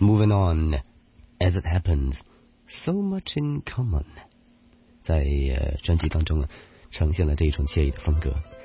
Moving on, as it happens, so much in common. 在专辑当中呈现了这一种惬意的风格。